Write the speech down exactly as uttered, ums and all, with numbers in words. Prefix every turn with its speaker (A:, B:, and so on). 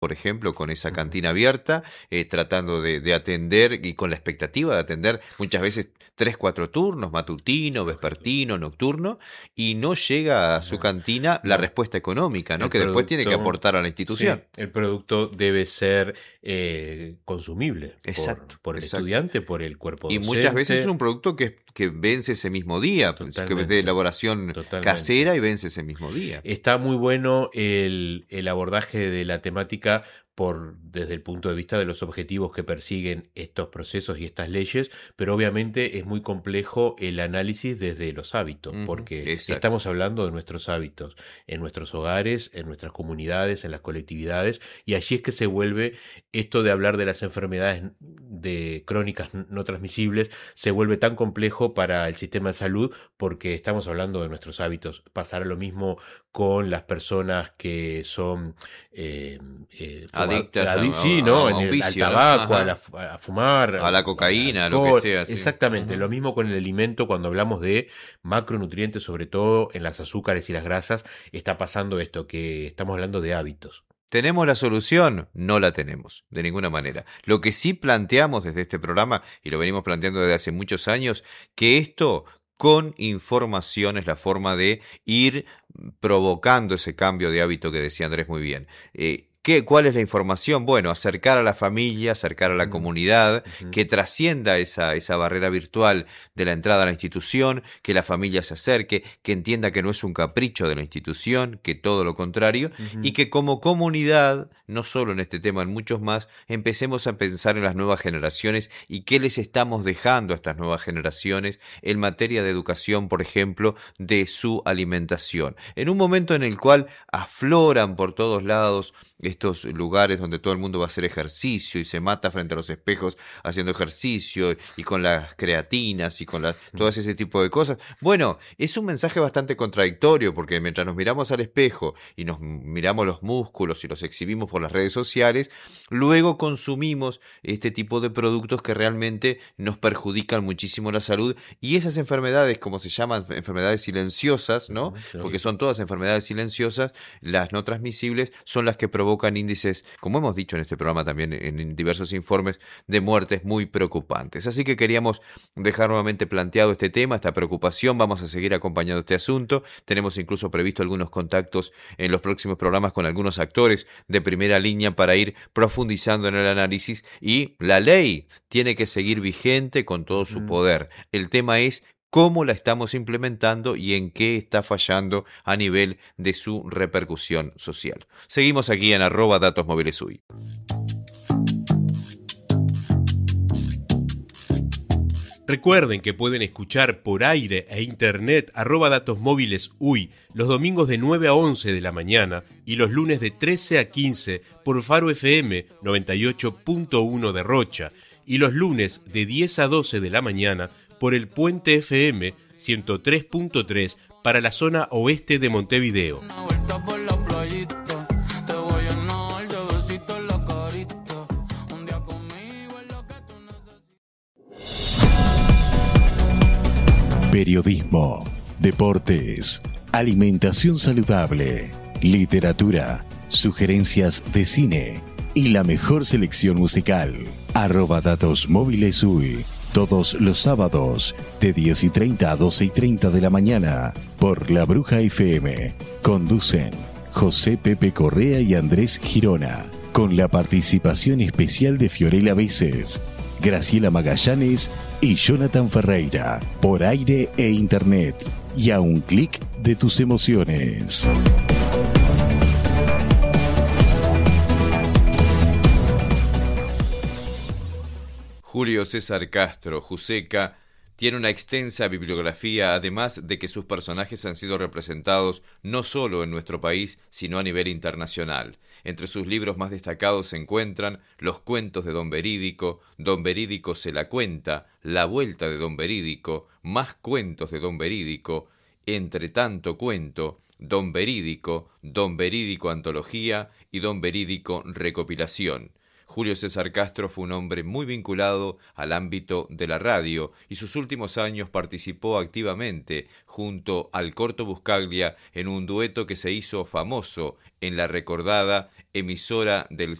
A: por ejemplo, con esa cantina abierta, eh, tratando de, de atender y con la expectativa de atender muchas veces tres, cuatro turnos, matutino, vespertino, nocturno, y no llega a su
B: No,
A: cantina la
B: no.
A: respuesta económica, ¿no?
B: El
A: Que después tiene que
B: producto,
A: aportar a la
B: sí,
A: institución.
B: el producto debe ser eh, consumible por,
A: Exacto,
B: por el
A: exacto.
B: estudiante, por el cuerpo
A: Y muchas veces es
B: docente.
A: un producto que, que vence ese mismo día, pues, que es de
B: Totalmente,
A: elaboración
B: totalmente.
A: casera y vence ese mismo día.
B: Está muy bueno el, el abordaje de la temática por, desde el punto de vista de los objetivos que persiguen estos procesos y estas leyes, pero obviamente es muy complejo el análisis desde los hábitos,
A: Ujú,
B: porque
A: exacto.
B: estamos hablando de nuestros hábitos, en nuestros hogares, en nuestras comunidades, en las colectividades, y allí es que se vuelve esto de hablar de las enfermedades de crónicas no transmisibles, se vuelve tan complejo para el sistema de salud porque estamos hablando de nuestros hábitos. Pasará lo mismo con las personas que son eh, eh, fuma-
A: Adictas a,
B: adi- sí,
A: a-
B: ¿no?
A: a
B: En
A: un
B: el, al
A: vicio, ¿no?
B: tabaco, a, la,
A: Ajá.
B: fu- a fumar,
A: A la
B: al
A: cocaína, a lo que
B: alcohol.
A: sea, sí.
B: Exactamente.
A: Ujú.
B: Lo mismo con el alimento cuando hablamos de macronutrientes, sobre todo en las azúcares y las grasas, está pasando esto, que estamos hablando de hábitos.
A: ¿Tenemos la solución? No la tenemos, de ninguna manera. Lo que sí planteamos desde este programa, y lo venimos planteando desde hace muchos años, que esto con información es la forma de ir provocando ese cambio de hábito que decía Andrés muy bien. Eh, ¿qué, ¿Cuál es la información? Bueno, acercar a la familia, acercar a la
B: Mm,
A: comunidad,
B: ujú,
A: que trascienda esa, esa barrera virtual de la entrada a la institución, que la familia se acerque, que entienda que no es un capricho de la institución, que todo lo contrario, y
B: ujú.
A: que como comunidad, no solo en este tema, en muchos más, empecemos a pensar en las nuevas generaciones y qué les estamos dejando a estas nuevas generaciones en materia de educación, por ejemplo, de su alimentación. En un momento en el cual afloran por todos lados estos lugares donde todo el mundo va a hacer ejercicio y se mata frente a los espejos haciendo ejercicio y con las creatinas y con la, todo ese tipo de cosas. Bueno, es un mensaje bastante contradictorio porque mientras nos miramos al espejo y nos miramos los músculos y los exhibimos por las redes sociales, luego consumimos este tipo de productos que realmente nos perjudican muchísimo la salud y esas enfermedades, como se llaman enfermedades silenciosas, ¿no?
B: Ujú,
A: Porque
B: lógico.
A: son todas enfermedades silenciosas, las no transmisibles son las que provocan índices, como hemos dicho en este programa también en diversos informes, de muertes muy preocupantes. Así que queríamos dejar nuevamente planteado este tema, esta preocupación. Vamos a seguir acompañando este asunto. Tenemos incluso previsto algunos contactos en los próximos programas con algunos actores de primera línea para ir profundizando en el análisis y la ley tiene que seguir vigente con todo su
B: Ujú.
A: poder. El tema es cómo la estamos implementando y en qué está fallando a nivel de su repercusión social. Seguimos aquí en arroba datos móviles U I.
B: Recuerden que pueden escuchar por aire e internet arroba datos móviles U I los domingos de nueve a once de la mañana y los lunes de trece a quince por Faro F M noventa y ocho punto uno de Rocha y los lunes de diez a doce de la mañana por el Puente F M ciento tres punto tres para la zona oeste de Montevideo.
C: Una vuelta por la playita, te voy a nadar de besito en la carita. Un día conmigo es lo que tú necesitas.
D: Periodismo, deportes, alimentación saludable, literatura, sugerencias de cine y la mejor selección musical. Arroba datos móviles U I. Todos los sábados, de diez y treinta a doce y treinta de la mañana, por La Bruja F M. Conducen José Pepe Correa y Andrés Girona, con la participación especial de Fiorella Veces, Graciela Magallanes y Jonathan Ferreira, por aire e internet, y a un clic de tus emociones.
A: Julio César Castro, Juseca, tiene una extensa bibliografía, además de que sus personajes han sido representados no solo en nuestro país, sino a nivel internacional. Entre sus libros más destacados se encuentran Los cuentos de Don Verídico, Don Verídico se la cuenta, La vuelta de Don Verídico, Más cuentos de Don Verídico, Entre tanto cuento, Don Verídico, Don Verídico antología y Don Verídico recopilación. Julio César Castro fue un hombre muy vinculado al ámbito de la radio y sus últimos años participó activamente junto al Corto Buscaglia en un dueto que se hizo famoso en la recordada emisora del